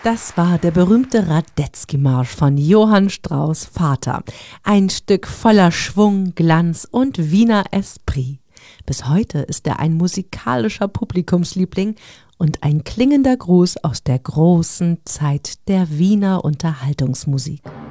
Das war der berühmte Radetzky-Marsch von Johann Strauss Vater. Ein Stück voller Schwung, Glanz und Wiener Esprit. Bis heute ist er ein musikalischer Publikumsliebling und ein klingender Gruß aus der großen Zeit der Wiener Unterhaltungsmusik.